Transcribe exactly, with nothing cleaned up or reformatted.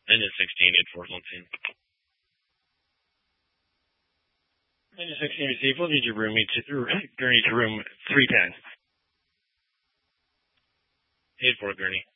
Engine sixteen, eight four, Longton. Engine sixteen received. We'll need your room, Gurney to room three ten. eight four, Gurney.